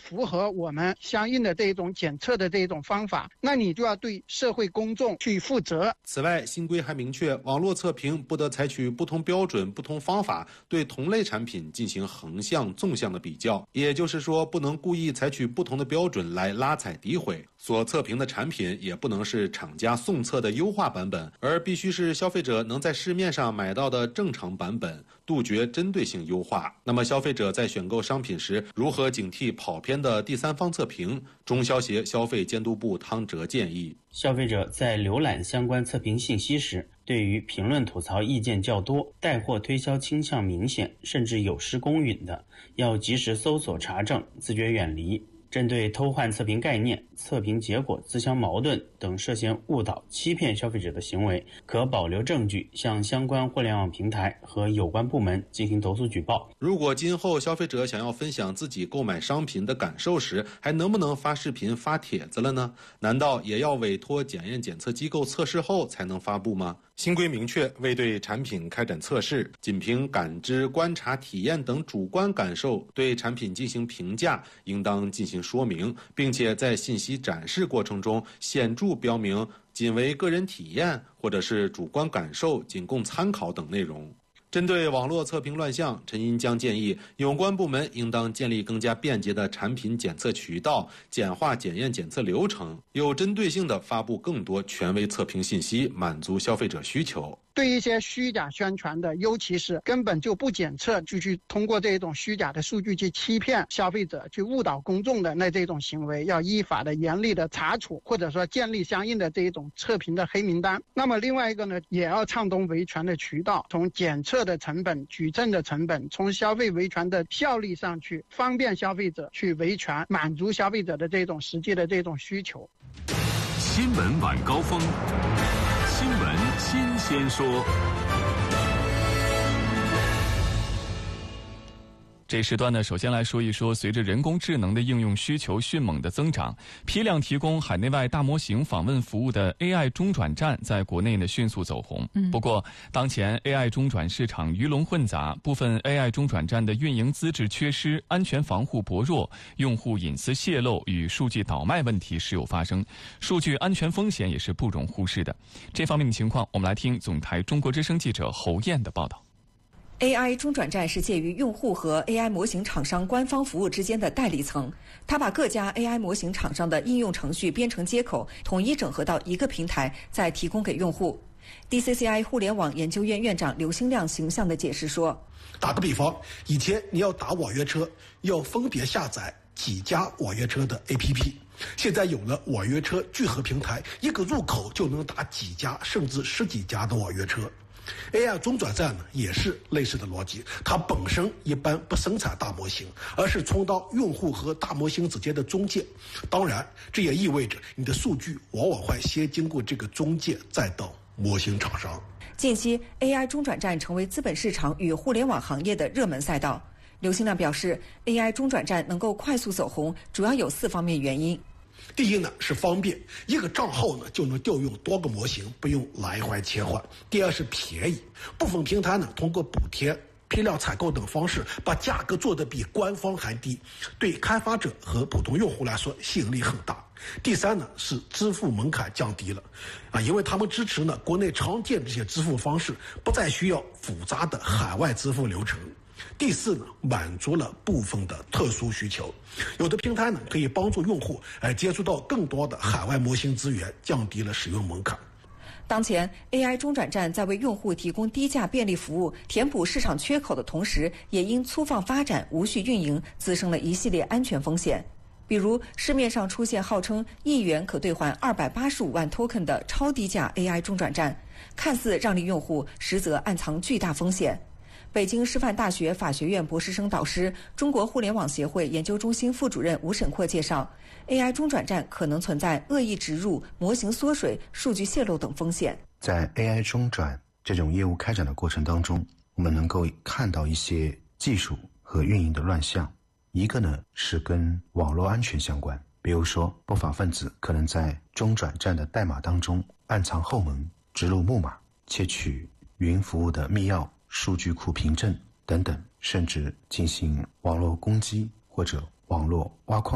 符合我们相应的这种检测的这种方法，那你就要对社会公众去负责。 此外，新规还明确，网络测评不得采取不同标准、不同方法对同类产品进行横向、纵向的比较，也就是说，不能故意采取不同的标准来拉踩诋毁。所测评的产品也不能是厂家送测的优化版本，而必须是消费者能在市面上买到的正常版本，杜绝针对性优化。那么消费者在选购商品时，如何警惕跑偏的第三方测评？中消协消费监督部汤哲建议， 消费者在浏览相关测评信息时，对于评论吐槽意见较多、带货推销倾向明显，甚至有失公允的，要及时搜索查证，自觉远离。针对偷换测评概念、测评结果自相矛盾等涉嫌误导、欺骗消费者的行为，可保留证据向相关互联网平台和有关部门进行投诉举报。 如果今后消费者想要分享自己购买商品的感受时，还能不能发视频、发帖子了呢？难道也要委托检验检测机构测试后才能发布吗？新规明确，未对产品开展测试，仅凭感知、观察、体验等主观感受对产品进行评价，应当进行说明，并且在信息展示过程中显著标明仅为个人体验或者是主观感受，仅供参考等内容。针对网络测评乱象，陈银江建议有关部门应当建立更加便捷的产品检测渠道，简化检验检测流程，有针对性地发布更多权威测评信息，满足消费者需求。 对一些虚假宣传的，尤其是根本就不检测，就去通过这种虚假的数据去欺骗消费者、去误导公众的那这种行为，要依法的严厉的查处，或者说建立相应的这种测评的黑名单。那么另外一个呢，也要畅通维权的渠道，从检测的成本、举证的成本，从消费维权的效率上去方便消费者去维权，满足消费者的这种实际的这种需求。 新闻晚高峰，新闻新鲜说。 这时段呢，首先来说一说，随着人工智能的应用需求迅猛的增长，批量提供海内外大模型访问服务的 AI 中转站在国内呢迅速走红。不过，当前 AI 中转市场鱼龙混杂，部分 AI 中转站的运营资质缺失、安全防护薄弱、用户隐私泄露与数据倒卖问题时有发生，数据安全风险也是不容忽视的。这方面的情况，我们来听总台中国之声记者侯燕的报道。 AI 中转站是介于用户和 AI 模型厂商官方服务之间的代理层，它把各家 AI 模型厂商的应用程序编程接口统一整合到一个平台，再提供给用户。DCCI 互联网研究院院长刘兴亮形象地解释说， 打个比方，以前你要打网约车，要分别下载几家网约车的 APP， 现在有了网约车聚合平台，一个入口就能打几家甚至十几家的网约车。AI 中转站呢也是类似的逻辑，它本身一般不生产大模型，而是充当用户和大模型之间的中介。当然，这也意味着你的数据往往会先经过这个中介，再到模型厂商。 近期 AI 中转站成为资本市场与互联网行业的热门赛道。刘兴亮表示， AI 中转站能够快速走红，主要有4方面原因。 第一呢是方便，一个账号呢就能调用多个模型，不用来回切换。第二是便宜，部分平台呢通过补贴、批量采购等方式，把价格做得比官方还低，对开发者和普通用户来说吸引力很大。第三呢是支付门槛降低了，因为他们支持呢国内常见的这些支付方式，不再需要复杂的海外支付流程。第四呢，满足了部分的特殊需求，有的平台呢可以帮助用户接触到更多的海外模型资源，降低了使用门槛。 当前 AI 中转站在为用户提供低价便利服务、填补市场缺口的同时，也因粗放发展、无序运营，滋生了一系列安全风险。比如，市面上出现号称1元可兑换285万 token 的超低价 AI 中转站，看似让利用户，实则暗藏巨大风险。北京师范大学法学院博士生导师、中国互联网协会研究中心副主任吴沈阔介绍， AI 中转站可能存在恶意植入、模型缩水、数据泄露等风险。 在 AI 中转这种业务开展的过程当中，我们能够看到一些技术和运营的乱象。一个呢是跟网络安全相关，比如说不法分子可能在中转站的代码当中暗藏后门，植入木马，窃取云服务的密钥、数据库凭证等等，甚至进行网络攻击或者网络挖矿。